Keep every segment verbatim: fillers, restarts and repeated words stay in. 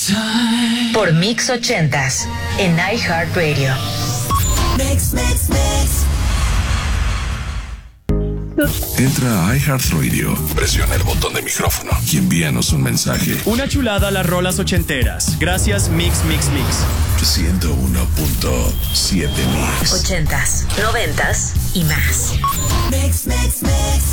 Por Mix ochentas en iHeartRadio. Mix, mix, mix. Entra a iHeartRadio, presiona el botón de micrófono y envíanos un mensaje. Una chulada a las rolas ochenteras. Gracias, Mix, Mix, Mix. ciento uno punto siete Mix. Ochentas, noventas y más. Mix, mix, mix.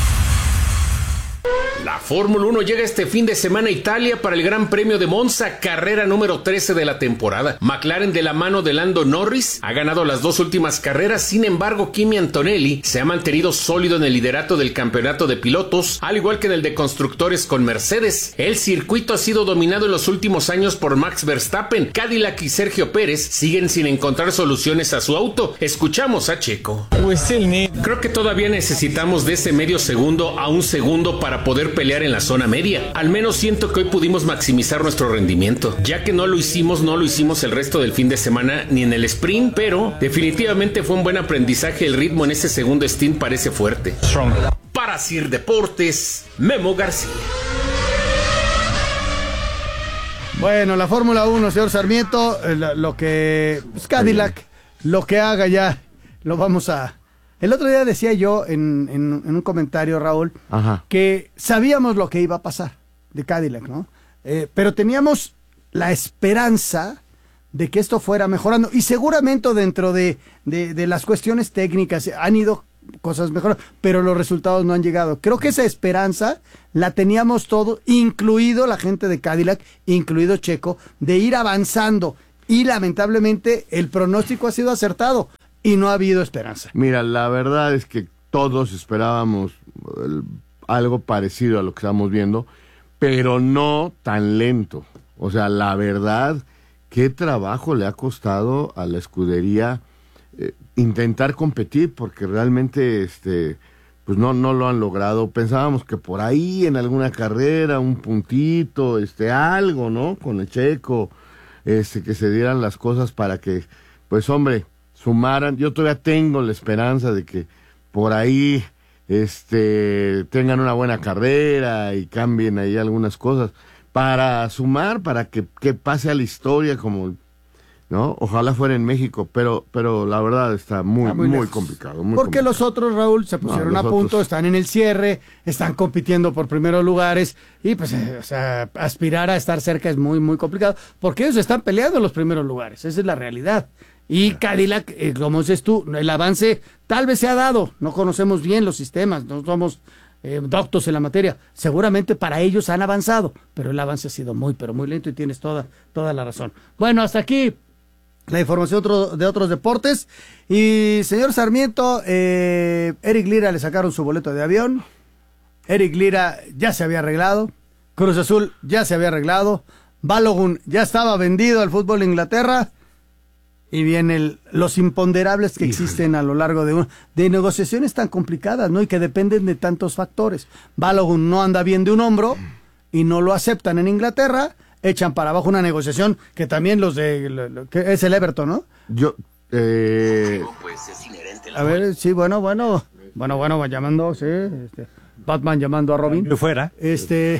La Fórmula uno llega este fin de semana a Italia para el Gran Premio de Monza, carrera número trece de la temporada. McLaren, de la mano de Lando Norris, ha ganado las dos últimas carreras. Sin embargo, Kimi Antonelli se ha mantenido sólido en el liderato del campeonato de pilotos, al igual que en el de constructores con Mercedes. El circuito ha sido dominado en los últimos años por Max Verstappen. Cadillac y Sergio Pérez siguen sin encontrar soluciones a su auto. Escuchamos a Checo. Creo que todavía necesitamos de ese medio segundo a un segundo para poder pelear en la zona media. Al menos siento que hoy pudimos maximizar nuestro rendimiento. Ya que no lo hicimos, no lo hicimos el resto del fin de semana ni en el sprint, pero definitivamente fue un buen aprendizaje. El ritmo en ese segundo stint parece fuerte. Strong. Para Sir Deportes, Memo García. Bueno, la Fórmula uno, señor Sarmiento, lo, lo que... Pues Cadillac, lo que haga ya, lo vamos a... El otro día decía yo en, en, en un comentario, Raúl, Ajá. que sabíamos lo que iba a pasar de Cadillac, ¿no? Eh, pero teníamos la esperanza de que esto fuera mejorando. Y seguramente dentro de, de, de las cuestiones técnicas han ido cosas mejorando, pero los resultados no han llegado. Creo que esa esperanza la teníamos todo, incluido la gente de Cadillac, incluido Checo, de ir avanzando. Y lamentablemente el pronóstico ha sido acertado. Y no ha habido esperanza. Mira, la verdad es que todos esperábamos el, algo parecido a lo que estamos viendo, pero no tan lento. O sea, la verdad, qué trabajo le ha costado a la escudería eh, intentar competir, porque realmente este, pues no, no lo han logrado. Pensábamos que por ahí en alguna carrera, un puntito, este, algo, ¿no? Con el Checo, este, que se dieran las cosas para que, pues hombre, sumaran. Yo todavía tengo la esperanza de que por ahí este tengan una buena carrera y cambien ahí algunas cosas para sumar, para que, que pase a la historia como, ¿no? Ojalá fuera en México, pero pero la verdad está muy, ah, muy, muy complicado. Muy Porque complicado. los otros, Raúl, se pusieron no, a punto, otros... están en el cierre, están compitiendo por primeros lugares y pues, eh, o sea, aspirar a estar cerca es muy, muy complicado, porque ellos están peleando en los primeros lugares, esa es la realidad. Y Cadillac, eh, como dices tú, el avance tal vez se ha dado, no conocemos bien los sistemas, no somos eh, doctos en la materia, seguramente para ellos han avanzado, pero el avance ha sido muy, pero muy lento y tienes toda, toda la razón. Bueno, hasta aquí la información otro, de otros deportes. Y señor Sarmiento, eh, Eric Lira le sacaron su boleto de avión, Eric Lira ya se había arreglado, Cruz Azul ya se había arreglado, Balogun ya estaba vendido al fútbol de Inglaterra. Y vienen los imponderables que existen a lo largo de, un, de negociaciones tan complicadas, ¿no? Y que dependen de tantos factores. Balogun no anda bien de un hombro y no lo aceptan en Inglaterra, echan para abajo una negociación que también los de... Lo, lo, que es el Everton, ¿no? Yo... Eh... A ver, sí, bueno, bueno. Bueno, bueno, llamando, sí. Este, Batman llamando a Robin. Yo fuera. Este...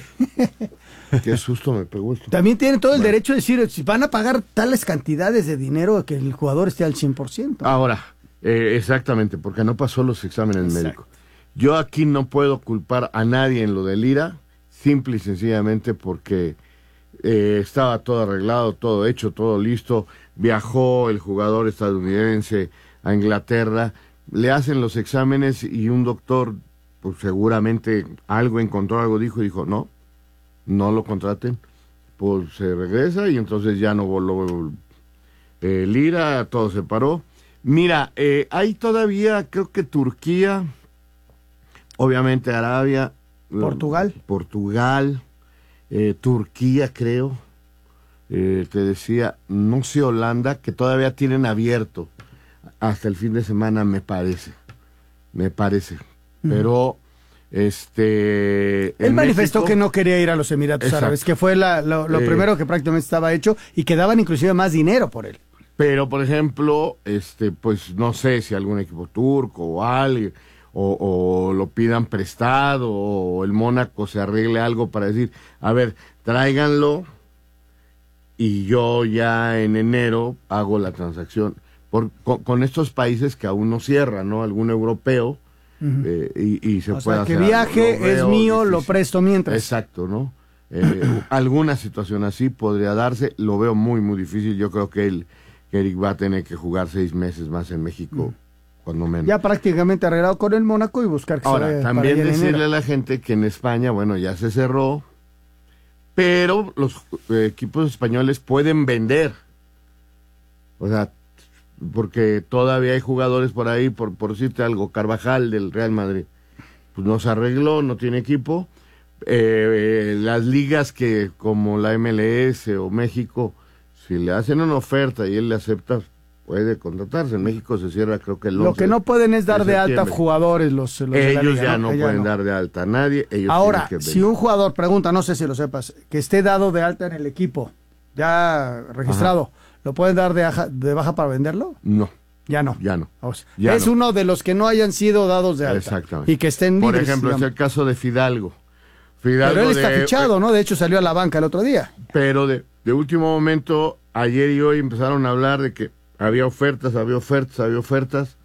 Qué susto me pegó esto. También tienen todo el bueno. derecho de decir, si van a pagar tales cantidades de dinero que el jugador esté al cien por ciento. Ahora, eh, exactamente, porque no pasó los exámenes Exacto. médicos. Yo aquí no puedo culpar a nadie en lo de Lira, simple y sencillamente porque eh, estaba todo arreglado, todo hecho, todo listo. Viajó el jugador estadounidense a Inglaterra, le hacen los exámenes y un doctor, pues seguramente algo encontró, algo dijo y dijo, no. No lo contraten, pues se regresa y entonces ya no voló eh, Lira, todo se paró. Mira, eh, hay todavía, creo que Turquía, obviamente Arabia, Portugal, Portugal, eh, Turquía creo, eh, te decía, no sé, Holanda, que todavía tienen abierto hasta el fin de semana, me parece, me parece, uh-huh. pero... Este, él manifestó México, que no quería ir a los Emiratos exacto. Árabes, que fue la, lo, lo eh, primero que prácticamente estaba hecho y que daban inclusive más dinero por él. Pero, por ejemplo, este, pues no sé si algún equipo turco o alguien, o, o lo pidan prestado, o el Mónaco se arregle algo para decir, a ver, tráiganlo y yo ya en enero hago la transacción. Por, con, con estos países que aún no cierran, ¿no? Algún europeo, uh-huh. eh, y, y se o puede sea, hacer. que viaje es mío, difícil. Lo presto mientras. Exacto, ¿no? Eh, alguna situación así podría darse, lo veo muy, muy difícil. Yo creo que, el, que Eric va a tener que jugar seis meses más en México, uh-huh. cuando menos. Ya prácticamente arreglado con el Mónaco y buscar que Ahora, se vaya también para decirle enero. a la gente que en España, bueno, ya se cerró, pero los eh, equipos españoles pueden vender. O sea, porque todavía hay jugadores por ahí, por, por decirte algo, Carvajal del Real Madrid, pues no se arregló, no tiene equipo. Eh, eh, las ligas que como la M L S o México, si le hacen una oferta y él le acepta, puede contratarse. En México se cierra, creo que el Lo que no pueden es dar de, de alta jugadores los, los ellos de la liga, ya ¿no? no Ella pueden no. dar de alta a nadie. Ellos Ahora, que si un jugador, pregunta, no sé si lo sepas, que esté dado de alta en el equipo, ya registrado, Ajá. ¿lo pueden dar de, aja, de baja para venderlo? No. Ya no. Ya no. O sea, ya es no. uno de los que no hayan sido dados de alta. Exactamente. Y que estén libres. Por ejemplo, digamos. Es el caso de Fidalgo. Fidalgo pero él está de, fichado, ¿no? De hecho, salió a la banca el otro día. Pero de, de último momento, ayer y hoy empezaron a hablar de que había ofertas, había ofertas, había ofertas.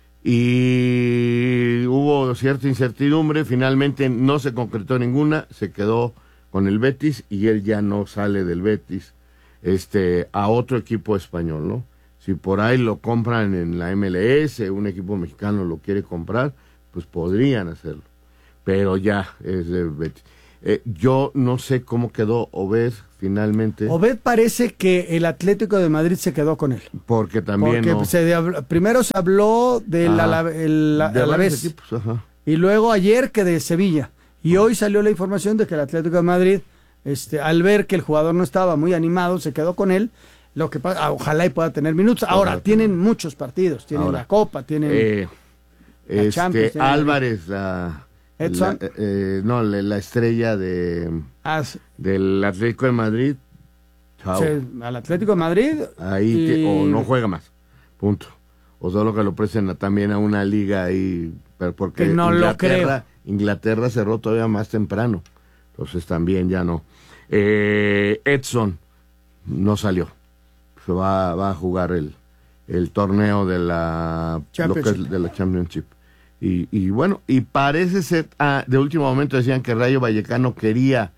Y hubo cierta incertidumbre. Finalmente no se concretó ninguna. Se quedó con el Betis y él ya no sale del Betis este, a otro equipo español, ¿no? Si por ahí lo compran en la M L S, un equipo mexicano lo quiere comprar, pues podrían hacerlo. Pero ya es de Betis. Eh, yo no sé cómo quedó Obed finalmente. Obed parece que el Atlético de Madrid se quedó con él. Porque también Porque no. se de, primero se habló del Alavés. Y luego ayer que de Sevilla. Y hoy salió la información de que el Atlético de Madrid, este, al ver que el jugador no estaba muy animado, se quedó con él. Lo que pasa, ojalá y pueda tener minutos. Ahora, Ojalá tienen también. muchos partidos. Tienen Ahora, la Copa, tienen eh, la este, Champions. Tienen Álvarez, la, Edson. la, eh, no, la, la estrella de ah, sí. del Atlético de Madrid. Chao. Sí, al Atlético de Madrid. Ahí y... que, o no juega más. Punto. O solo que lo presten a, también a una liga ahí. Pero porque que no Inglaterra, lo creo. Inglaterra cerró todavía más temprano. Entonces también ya no. Eh, Edson no salió. Se va, va a jugar el, el torneo de la lo que es de la Championship. Y, y bueno, y parece ser, ah, de último momento decían que Rayo Vallecano quería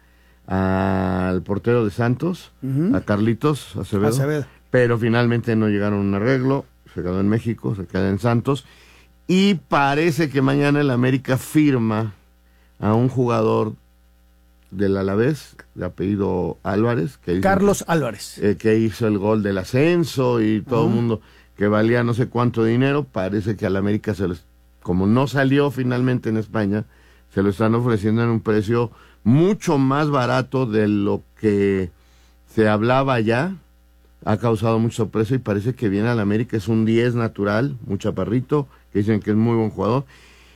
al portero de Santos, uh-huh. a Carlitos Acevedo, Acevedo, pero finalmente no llegaron a un arreglo, se quedó en México, se queda en Santos, y parece que mañana el América firma a un jugador del Alavés, de apellido Álvarez. Que Carlos que, Álvarez. Eh, que hizo el gol del ascenso y todo el uh-huh. mundo, que valía no sé cuánto dinero. Parece que al América, se los, como no salió finalmente en España, se lo están ofreciendo en un precio mucho más barato de lo que se hablaba ya. Ha causado mucho sorpresa y parece que viene al América. Es un diez natural, un chaparrito, que dicen que es muy buen jugador.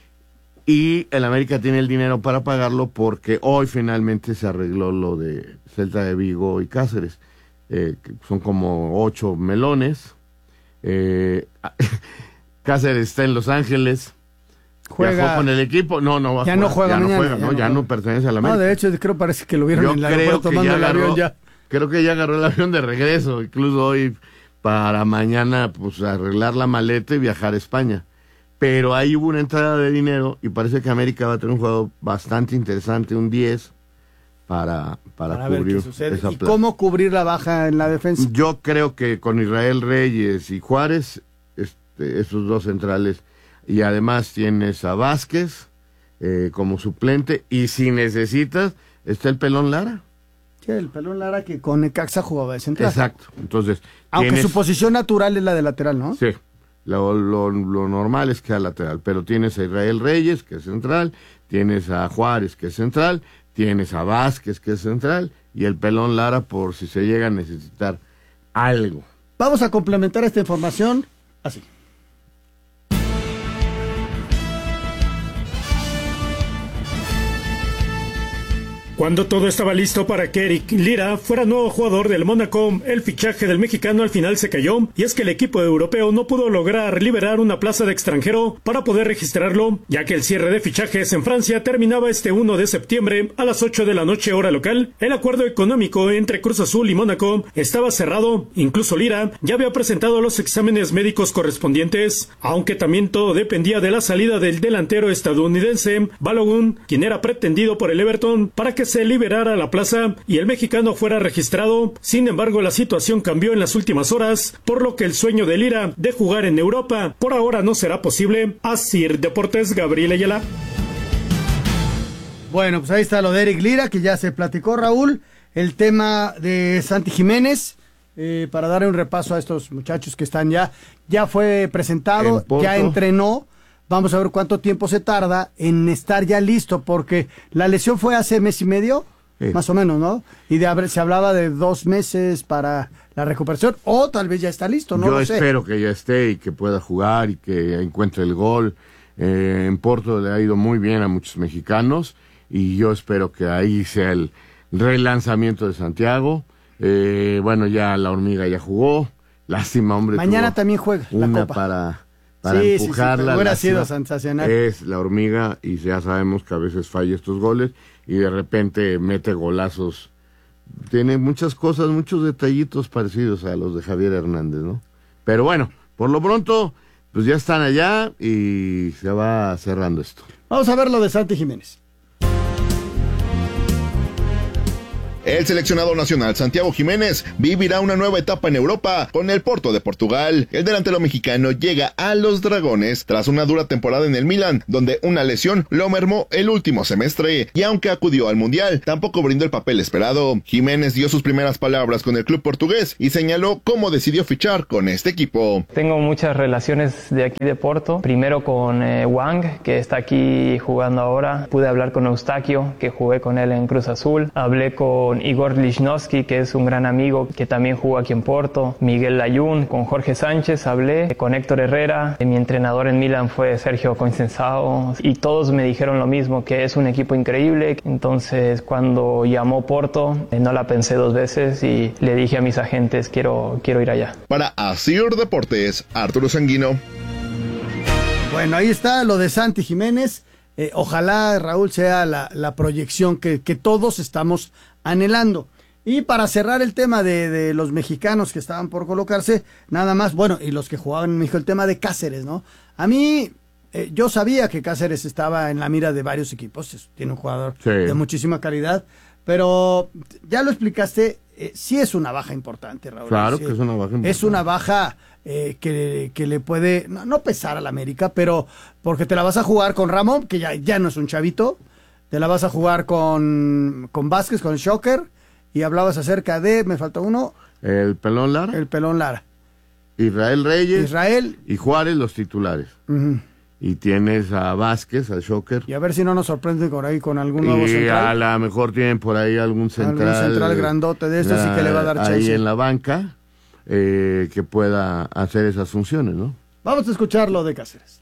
Y el América tiene el dinero para pagarlo porque hoy finalmente se arregló lo de Celta de Vigo y Cáceres. Eh, que son como ocho melones. Eh, Cáceres está en Los Ángeles. Juega. Viajó con el equipo. No, no va ya a jugar. No juega ya mañana, no juega, ya ¿no? no, ya no pertenece al América. No, de hecho, creo parece que lo vieron Yo en la creo que tomando ya el agarró, avión ya. Creo que ya agarró el avión de regreso. Incluso hoy para mañana pues arreglar la maleta y viajar a España. Pero ahí hubo una entrada de dinero y parece que América va a tener un jugador bastante interesante, un diez, para, para, para cubrir esa ¿Y plaza. cómo cubrir la baja en la defensa? Yo creo que con Israel Reyes y Juárez, este, esos dos centrales, y además tienes a Vázquez eh, como suplente, y si necesitas, está el Pelón Lara. Sí, el Pelón Lara que con Necaxa jugaba de central. Exacto, entonces... Aunque tienes... su posición natural es la de lateral, ¿no? Sí. Lo, lo, lo normal es que sea lateral, pero tienes a Israel Reyes, que es central, tienes a Juárez, que es central, tienes a Vázquez, que es central, y el Pelón Lara por si se llega a necesitar algo. Vamos a complementar esta información así. Cuando todo estaba listo para que Eric Lira fuera nuevo jugador del Mónaco, el fichaje del mexicano al final se cayó, y es que el equipo europeo no pudo lograr liberar una plaza de extranjero para poder registrarlo, ya que el cierre de fichajes en Francia terminaba este primero de septiembre a las ocho de la noche hora local. El acuerdo económico entre Cruz Azul y Mónaco estaba cerrado, incluso Lira ya había presentado los exámenes médicos correspondientes, aunque también todo dependía de la salida del delantero estadounidense Balogun, quien era pretendido por el Everton para que se liberara la plaza y el mexicano fuera registrado. Sin embargo, la situación cambió en las últimas horas, por lo que el sueño de Lira de jugar en Europa por ahora no será posible. Asir Deportes, Gabriel Ayala. Bueno, pues ahí está lo de Eric Lira, que ya se platicó, Raúl. El tema de Santi Jiménez, eh, para dar un repaso a estos muchachos que están ya, ya fue presentado, ya entrenó. Vamos a ver cuánto tiempo se tarda en estar ya listo, porque la lesión fue hace mes y medio, sí, más o menos, ¿no? Y de haber, se hablaba de dos meses para la recuperación, o tal vez ya está listo, no Yo lo sé. espero que ya esté y que pueda jugar y que encuentre el gol. Eh, en Porto le ha ido muy bien a muchos mexicanos y yo espero que ahí sea el relanzamiento de Santiago. Eh, bueno, ya la hormiga ya jugó. Lástima, hombre. Mañana también juega una la Copa. para... para sí, empujarla. Sí, sí, hubiera lástima, sido sensacional. Es la hormiga y ya sabemos que a veces falla estos goles y de repente mete golazos. Tiene muchas cosas, muchos detallitos parecidos a los de Javier Hernández, ¿no? Pero bueno, por lo pronto, pues ya están allá y se va cerrando esto. Vamos a ver lo de Santi Jiménez. El seleccionado nacional Santiago Jiménez vivirá una nueva etapa en Europa con el Porto de Portugal. El delantero mexicano llega a los Dragones tras una dura temporada en el Milan, donde una lesión lo mermó el último semestre, y aunque acudió al Mundial, tampoco brindó el papel esperado. Jiménez dio sus primeras palabras con el club portugués y señaló cómo decidió fichar con este equipo. Tengo muchas relaciones de aquí de Porto, primero con eh, Wang, que está aquí jugando ahora. Pude hablar con Eustaquio, que jugué con él en Cruz Azul. Hablé con Igor Lichnowsky, que es un gran amigo que también jugó aquí en Porto, Miguel Layún, con Jorge Sánchez hablé, con Héctor Herrera, mi entrenador en Milán fue Sergio Conceição, y todos me dijeron lo mismo, que es un equipo increíble. Entonces cuando llamó Porto, no la pensé dos veces y le dije a mis agentes, quiero, quiero ir allá. Para Asir Deportes, Arturo Sanguino. Bueno, ahí está lo de Santi Jiménez. Eh, ojalá, Raúl, sea la, la proyección que, que todos estamos anhelando. Y para cerrar el tema de, de los mexicanos que estaban por colocarse, nada más, bueno, y los que jugaban en México, el tema de Cáceres, ¿no? A mí, eh, yo sabía que Cáceres estaba en la mira de varios equipos, es, tiene un jugador sí. de muchísima calidad, pero ya lo explicaste, eh, sí es una baja importante, Raúl. Claro sí, que es una baja importante. Es una baja eh, que, que le puede, no, no pesar a la América, pero porque te la vas a jugar con Ramón, que ya, ya no es un chavito, te la vas a jugar con, con Vázquez, con el Shocker, y hablabas acerca de, me falta uno. El Pelón Lara. El Pelón Lara. Israel Reyes. Israel. Y Juárez, los titulares. Uh-huh. Y tienes a Vázquez, al Shocker. Y a ver si no nos sorprende por ahí con algún nuevo y central. Y a lo mejor tienen por ahí algún central. Algún central grandote de estos la, y que le va a dar chance. Ahí en la banca, eh, que pueda hacer esas funciones, ¿no? Vamos a escuchar lo de Cáceres.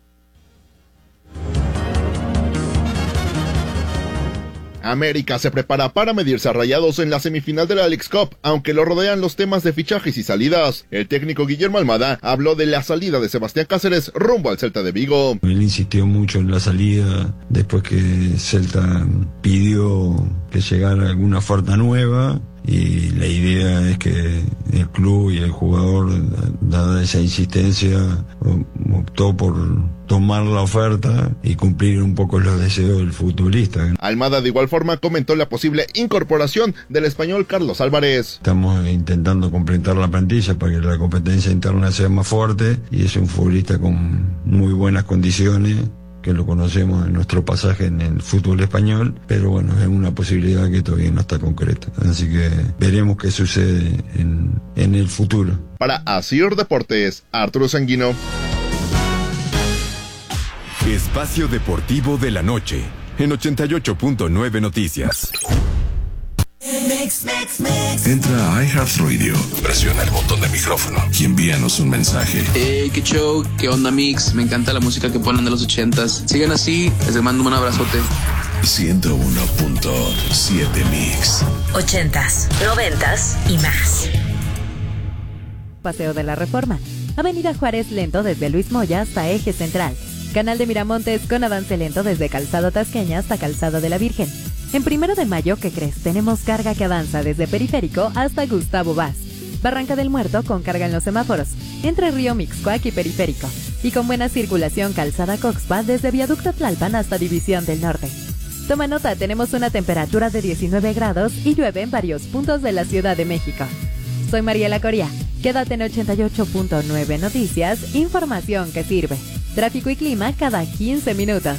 América se prepara para medirse a Rayados en la semifinal de la Leagues Cup, aunque lo rodean los temas de fichajes y salidas. El técnico Guillermo Almada habló de la salida de Sebastián Cáceres rumbo al Celta de Vigo. Él insistió mucho en la salida después que Celta pidió que llegara alguna oferta nueva, y la idea es que el club y el jugador, dada esa insistencia, optó por tomar la oferta y cumplir un poco los deseos del futbolista. Almada de igual forma comentó la posible incorporación del español Carlos Álvarez. Estamos intentando completar la plantilla para que la competencia interna sea más fuerte, y es un futbolista con muy buenas condiciones, que lo conocemos en nuestro pasaje en el fútbol español, pero bueno, es una posibilidad que todavía no está concreta. Así que veremos qué sucede en, en el futuro. Para Asir Deportes, Arturo Sanguino. Espacio Deportivo de la Noche, en ochenta y ocho punto nueve Noticias. Mix, mix, mix. Entra a iHeartRadio, presiona el botón de micrófono y envíanos un mensaje. Hey, qué show, qué onda, Mix. Me encanta la música que ponen de los ochentas. Sigan así, les mando un abrazote. ciento uno punto siete Mix. Ochentas, noventas y más. Paseo de la Reforma. Avenida Juárez lento desde Luis Moya hasta Eje Central. Canal de Miramontes con avance lento desde Calzado Tasqueña hasta Calzado de la Virgen. En Primero de Mayo, ¿qué crees? Tenemos carga que avanza desde Periférico hasta Gustavo Vaz. Barranca del Muerto con carga en los semáforos, entre Río Mixcoac y Periférico. Y con buena circulación Calzada Coxpa desde Viaducto Tlalpan hasta División del Norte. Toma nota, tenemos una temperatura de diecinueve grados y llueve en varios puntos de la Ciudad de México. Soy Mariela Coria. Quédate en ochenta y ocho punto nueve Noticias, información que sirve. Tráfico y clima cada quince minutos.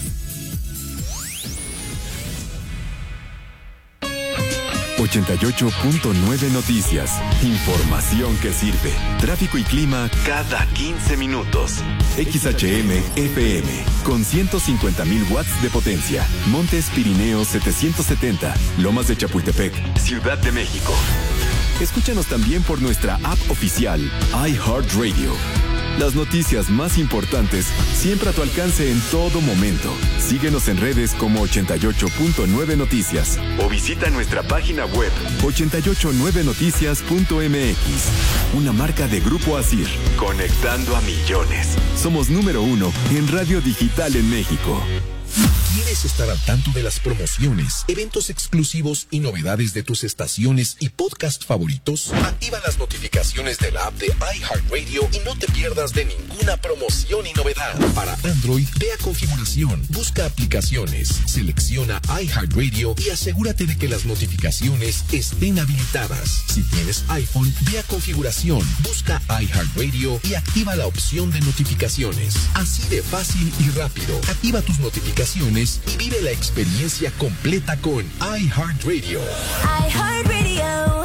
ochenta y ocho punto nueve Noticias. Información que sirve. Tráfico y clima cada quince minutos. X H M F M con ciento cincuenta mil watts de potencia. Montes Pirineos setecientos setenta. Lomas de Chapultepec, Ciudad de México. Escúchanos también por nuestra app oficial iHeartRadio. Las noticias más importantes siempre a tu alcance en todo momento. Síguenos en redes como ochenta y ocho punto nueve Noticias o visita nuestra página web ochenta y ocho nueve noticias punto m x. Una marca de Grupo Asir, conectando a millones. Somos número uno en radio digital en México. ¿Quieres estar al tanto de las promociones, eventos exclusivos y novedades de tus estaciones y podcast favoritos? Activa las notificaciones de la app de iHeartRadio y no te pierdas de ninguna promoción y novedad. Para Android, ve a configuración, busca aplicaciones, selecciona iHeartRadio y asegúrate de que las notificaciones estén habilitadas. Si tienes iPhone, ve a configuración, busca iHeartRadio y activa la opción de notificaciones. Así de fácil y rápido. Activa tus notificaciones y vive la experiencia completa con iHeartRadio. iHeartRadio.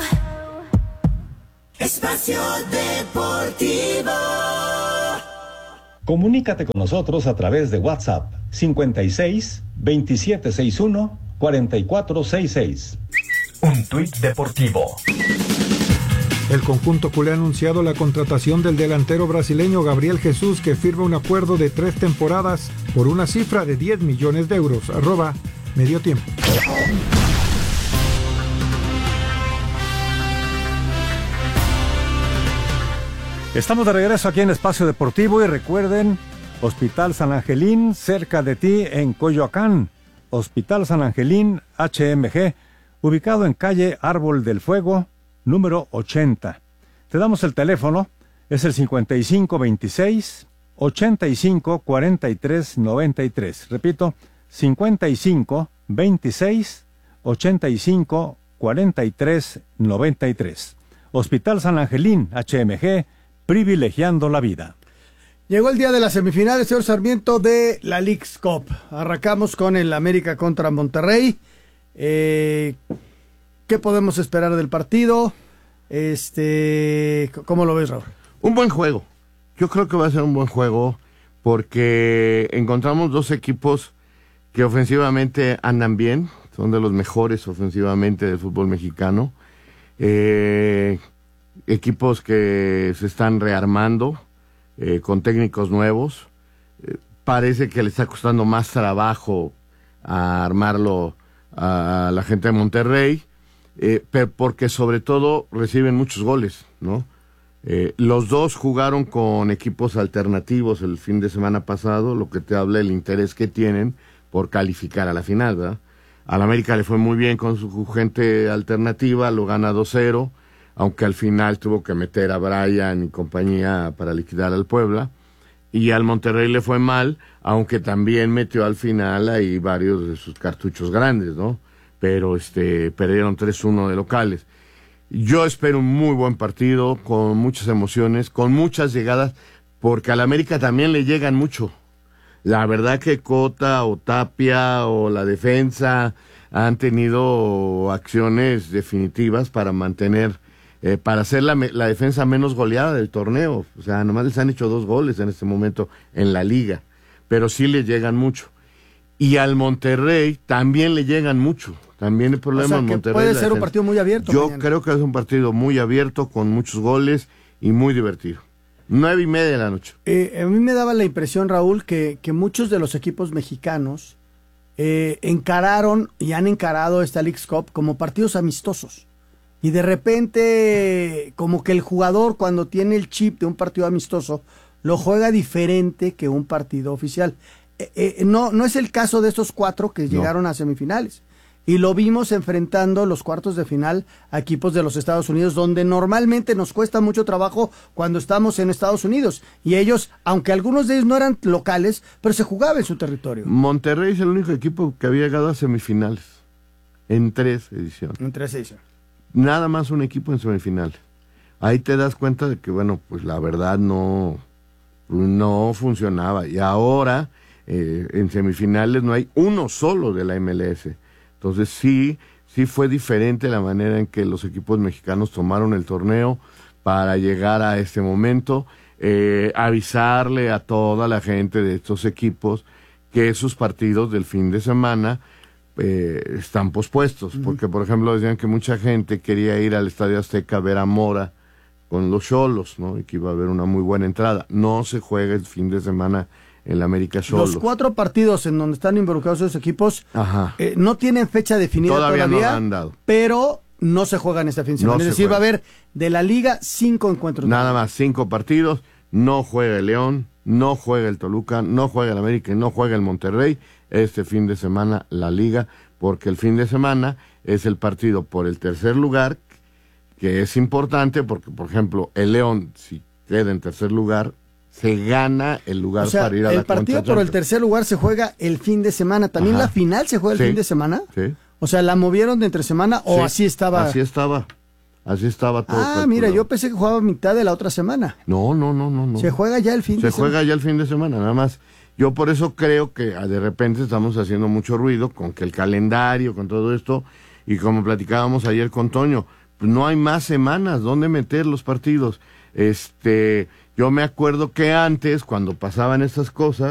Espacio Deportivo. Comunícate con nosotros a través de WhatsApp cincuenta y seis, veintisiete sesenta y uno, cuarenta y cuatro sesenta y seis. Un tuit deportivo. El conjunto culé ha anunciado la contratación del delantero brasileño Gabriel Jesús, que firma un acuerdo de tres temporadas por una cifra de diez millones de euros. Arroba Medio Tiempo. Estamos de regreso aquí en Espacio Deportivo y recuerden, Hospital San Angelín, cerca de ti en Coyoacán. Hospital San Angelín H M G, ubicado en calle Árbol del Fuego, número ochenta. Te damos el teléfono, es el cincuenta y cinco veintiséis, ochenta y cinco cuarenta y tres noventa y tres. Repito, cincuenta y cinco veintiséis, ochenta y cinco cuarenta y tres noventa y tres. Hospital San Angelín H M G, privilegiando la vida. Llegó el día de las semifinales, señor Sarmiento, de la Leagues Cup. Arrancamos con el América contra Monterrey. Eh... ¿Qué podemos esperar del partido? Este, ¿cómo lo ves, Raúl? Un buen juego. Yo creo que va a ser un buen juego porque encontramos dos equipos que ofensivamente andan bien, son de los mejores ofensivamente del fútbol mexicano. Eh, equipos que se están rearmando eh, con técnicos nuevos. Eh, parece que le está costando más trabajo a armarlo a la gente de Monterrey. Eh, pero porque sobre todo reciben muchos goles, ¿no? Eh, los dos jugaron con equipos alternativos el fin de semana pasado, lo que te habla del interés que tienen por calificar a la final, ¿verdad? Al América le fue muy bien con su gente alternativa, lo gana dos cero, aunque al final tuvo que meter a Brian y compañía para liquidar al Puebla, y al Monterrey le fue mal, aunque también metió al final ahí varios de sus cartuchos grandes, ¿no? Pero este perdieron tres uno de locales. Yo espero un muy buen partido, con muchas emociones, con muchas llegadas, porque al América también le llegan mucho. La verdad que Cota o Tapia o la defensa han tenido acciones definitivas para mantener, eh, para hacer la, la defensa menos goleada del torneo. O sea, nomás les han hecho dos goles en este momento en la liga, pero sí le llegan mucho. Y al Monterrey también le llegan mucho. También el problema o sea, en que Monterrey. Puede ser un partido muy abierto. Yo mañana. creo que es un partido muy abierto, con muchos goles y muy divertido. Nueve y media de la noche. Eh, a mí me daba la impresión, Raúl, que, que muchos de los equipos mexicanos eh, encararon y han encarado esta Leagues Cup como partidos amistosos. Y de repente, como que el jugador cuando tiene el chip de un partido amistoso, lo juega diferente que un partido oficial. Eh, eh, no, no es el caso de estos cuatro que llegaron no. a semifinales. Y lo vimos enfrentando los cuartos de final a equipos de los Estados Unidos, donde normalmente nos cuesta mucho trabajo cuando estamos en Estados Unidos. Y ellos, aunque algunos de ellos no eran locales, pero se jugaba en su territorio. Monterrey es el único equipo que había llegado a semifinales en tres ediciones. En tres ediciones. Nada más un equipo en semifinales. Ahí te das cuenta de que, bueno, pues la verdad no, no funcionaba. Y ahora, eh, en semifinales no hay uno solo de la M L S. Entonces sí, sí fue diferente la manera en que los equipos mexicanos tomaron el torneo para llegar a este momento, eh, avisarle a toda la gente de estos equipos que esos partidos del fin de semana eh, están pospuestos, uh-huh. porque por ejemplo decían que mucha gente quería ir al Estadio Azteca a ver a Mora con los Xolos, ¿no? Y que iba a haber una muy buena entrada. No se juega el fin de semana en la América Xolos. Los cuatro partidos en donde están involucrados esos equipos eh, no tienen fecha definida todavía, todavía no la han dado. Pero no se juegan este fin de semana. No es decir, juega. Va a haber de la liga cinco encuentros. Nada más, cinco partidos. No juega el León, no juega el Toluca, no juega el América y no juega el Monterrey. Este fin de semana la liga, porque el fin de semana es el partido por el tercer lugar, que es importante porque, por ejemplo, el León, si queda en tercer lugar, se gana el lugar, o sea, para ir a la Concha Champions. El partido por el tercer lugar se juega el fin de semana. ¿También Ajá. la final se juega el sí. fin de semana? Sí. O sea, ¿la movieron de entre semana o sí. así estaba? Así estaba. Así estaba todo. Ah, calculado. Mira, yo pensé que jugaba mitad de la otra semana. No, no, no, no. no. Se juega ya el fin se de semana. Se juega ya el fin de semana, nada más. Yo por eso creo que de repente estamos haciendo mucho ruido con que el calendario, con todo esto, y como platicábamos ayer con Toño, pues no hay más semanas donde meter los partidos. Este, yo me acuerdo que antes, cuando pasaban estas cosas,